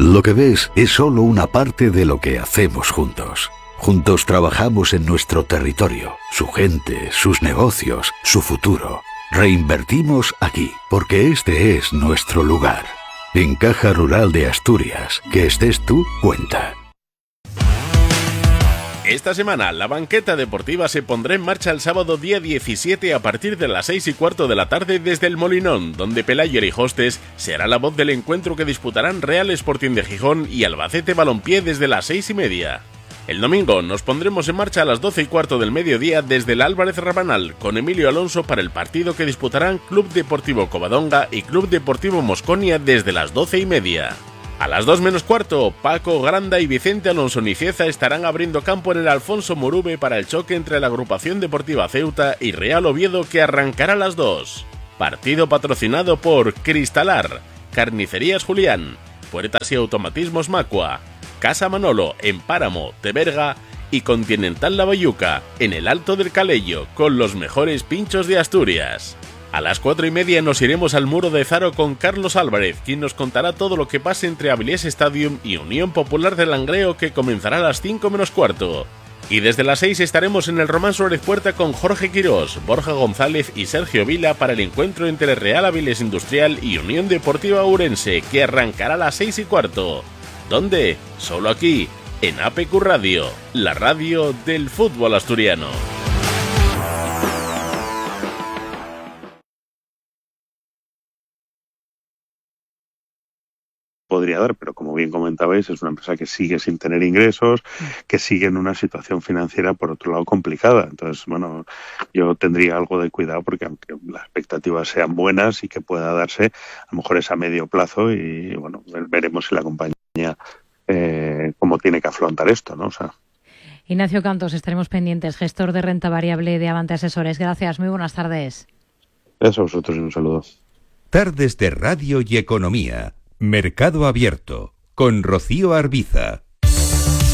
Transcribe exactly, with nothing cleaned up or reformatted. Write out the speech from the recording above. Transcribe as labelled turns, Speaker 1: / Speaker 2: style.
Speaker 1: Lo que ves es solo una parte de lo que hacemos juntos. Juntos trabajamos en nuestro territorio, su gente, sus negocios, su futuro. Reinvertimos aquí, porque este es nuestro lugar. En Caja Rural de Asturias, que estés tú, cuenta.
Speaker 2: Esta semana, la banqueta deportiva se pondrá en marcha el sábado día diecisiete a partir de las seis y cuarto de la tarde desde el Molinón, donde Pelayo y Hostes será la voz del encuentro que disputarán Real Sporting de Gijón y Albacete Balompié desde las seis y media. El domingo nos pondremos en marcha a las doce y cuarto del mediodía desde el Álvarez Rabanal con Emilio Alonso para el partido que disputarán Club Deportivo Covadonga y Club Deportivo Mosconia desde las doce y media. A las dos menos cuarto, Paco Granda y Vicente Alonso Nicieza estarán abriendo campo en el Alfonso Murube para el choque entre la Agrupación Deportiva Ceuta y Real Oviedo que arrancará a las dos. Partido patrocinado por Cristalar, Carnicerías Julián, Puertas y Automatismos Macua, Casa Manolo en Páramo, Teberga y Continental La Bayuca en el Alto del Calello con los mejores pinchos de Asturias. A las cuatro y media nos iremos al Muro de Zaro con Carlos Álvarez, quien nos contará todo lo que pase entre Avilés Stadium y Unión Popular de Langreo, que comenzará a las cinco menos cuarto. Y desde las seis estaremos en el Román Suárez Puerta con Jorge Quirós, Borja González y Sergio Vila para el encuentro entre Real Avilés Industrial y Unión Deportiva Ourense, que arrancará a las seis y cuarto. ¿Dónde? Solo aquí, en A P Q Radio, la radio del fútbol asturiano.
Speaker 3: Podría dar, pero como bien comentabais, es una empresa que sigue sin tener ingresos, que sigue en una situación financiera, por otro lado, complicada. Entonces, bueno, yo tendría algo de cuidado porque aunque las expectativas sean buenas y que pueda darse, a lo mejor es a medio plazo y, bueno, veremos si la compañía eh, cómo tiene que afrontar esto, ¿no? O sea,
Speaker 4: Ignacio Cantos, estaremos pendientes, gestor de renta variable de Avante Asesores. Gracias, muy buenas tardes.
Speaker 3: Gracias a vosotros y un saludo.
Speaker 5: Tardes de Radio y Economía. Mercado Abierto, con Rocío Arbiza.